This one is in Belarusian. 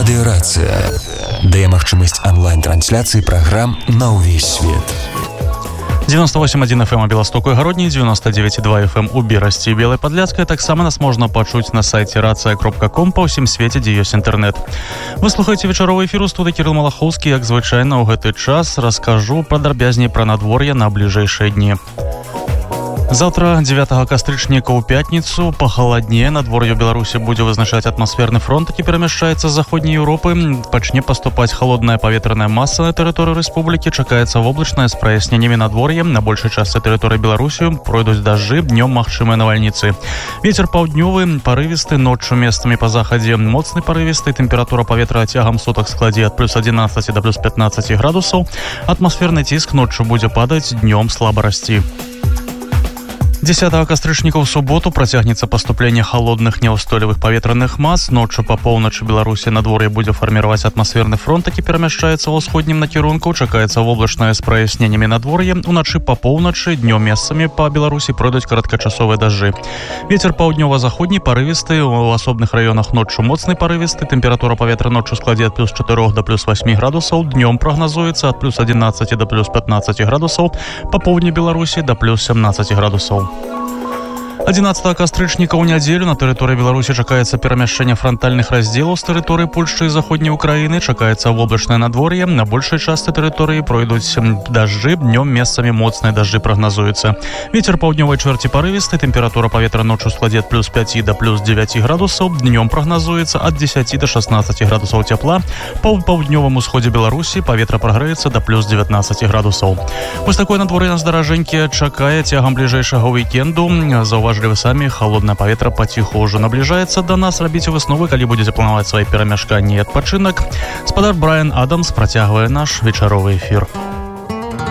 Радыёрацыя дае магчымасць онлайн-трансляцыі праграм на ўвесь свет. 98,1 FM у Беластоку і Гародні, 99,2 FM у Берасці і Белай Падляцкай. Таксама нас можна пачуць на сайце racja.com па ўсім свеце, дзе ёсць інтэрнэт. Вы слухаеце вечаровы эфір у студыі Кірыл Малахоўскі. Як звычайна, ў гэты час раскажу падрабязней пра надвор'е на бліжэйшыя дні. Завтра, 9 кастрычніка ў пятніцу, пахаладнее. Надвор'е ў Беларусі будзе вызначаць атмасферны фронт, які перамяшчаецца з заходняй Еўропы. Пачне паступаць халодная паветраная маса на тэрыторыю рэспублікі. Чакаецца воблачнае з праясненнямі надвор'я. На большай частцы тэрыторыі Беларусі пройдуць дажджы, днём магчымыя навальніцы. Вецер паўднёвы, парывісты, ноччу месцамі па захадзе моцны парывісты. Тэмпература паветра цягам сутак складзе ад плюс 11 да плюс 15 градусаў. Атмасферны ціск ноччу будзе падаць, днём слаба расці. 10 кастрычніка ў суботу працягнецца паступленне халодных няўстойлівых паветраных мас. Ноччу па поўначы Беларусі надвор'е будзе фарміраваць атмасферны фронт, які перамяшчаецца ў усходнім накірунку. Чакаецца воблачнае з праясненнямі надвор'я. Уначы па поўначы, днём месцамі па Беларусі пройдуць кароткачасовыя дажджы. Вецер паўднёва-заходні парывісты, у асобных раёнах ноччу моцны парывісты. Тэмпература паветра ноччу складзе ад плюс 4 да плюс 8 градусаў. Днём прагназуецца ад плюс 11 да плюс 15 градусаў. Па поўдні Беларусі да плюс 17 градусаў. 11 кастрычніка ў нядзелю на тэрыторыі Беларусі чакаецца перамяшчэнне франтальных раздзелаў з тэрыторыі Польшчы і заходняй Украіны. Чакаецца воблачнае надвор'е. На большай частцы тэрыторыі пройдуць дажджы, днём месцамі моцныя дажджы прагназуюцца. Вецер паўднёвай чвэрці парывісты. Тэмпература паветра ноччу складзе ад плюс 5 да плюс 9 градусаў. Днём прагназуецца ад 10 да 16 градусаў цяпла. Па паўднёвым усходзе Беларусі паветра прагрэецца да плюс 19 градусаў. Вось такое надвор'е нас даражэнькі чакае цягам бліжэйшага уікенду. Заўважылі вы самі, халоднае паветра паціху ўжо набліжаецца да нас. Рабіце высновы, калі будзеце планаваць свае перамяшканні і адпачынак. Спадар Брайан Адамс працягвае наш вечаровы эфір.